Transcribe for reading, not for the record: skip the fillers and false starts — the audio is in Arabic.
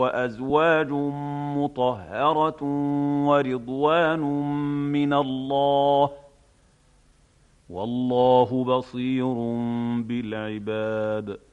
وأزواج مطهرة ورضوان من الله، والله بصير بالعباد.